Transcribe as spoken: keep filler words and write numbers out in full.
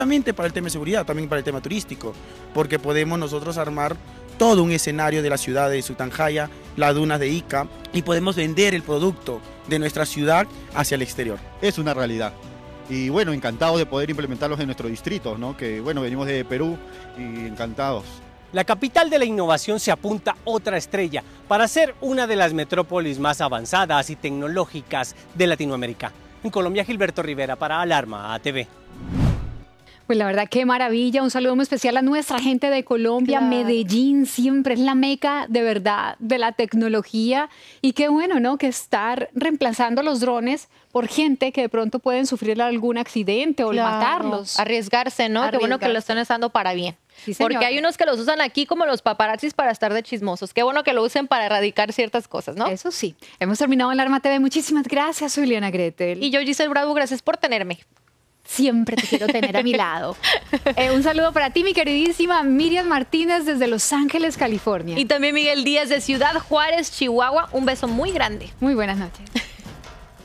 Solamente para el tema de seguridad, también para el tema turístico, porque podemos nosotros armar todo un escenario de la ciudad de Sutanjaya, las dunas de Ica, y podemos vender el producto de nuestra ciudad hacia el exterior. Es una realidad. Y bueno, encantados de poder implementarlos en nuestros distritos, ¿no? Que bueno, venimos de Perú y encantados. La capital de la innovación se apunta otra estrella para ser una de las metrópolis más avanzadas y tecnológicas de Latinoamérica. En Colombia, Gilberto Rivera para Alarma A T V. Pues la verdad, qué maravilla. Un saludo muy especial a nuestra gente de Colombia. Claro. Medellín siempre es la meca de verdad de la tecnología. Y qué bueno, ¿no? Que estar reemplazando los drones por gente que de pronto pueden sufrir algún accidente o claro. matarlos. Arriesgarse, ¿no? Arriesgarse. Qué bueno que lo están usando para bien. Sí, porque hay unos que los usan aquí como los paparazzis para estar de chismosos. Qué bueno que lo usen para erradicar ciertas cosas, ¿no? Eso sí. Hemos terminado Alarma T V. Muchísimas gracias, soy Liana Gretel. Y yo, Giselle Bravo, gracias por tenerme. Siempre te quiero tener a mi lado. Eh, un saludo para ti, mi queridísima Miriam Martínez desde Los Ángeles, California. Y también Miguel Díaz de Ciudad Juárez, Chihuahua. Un beso muy grande. Muy buenas noches.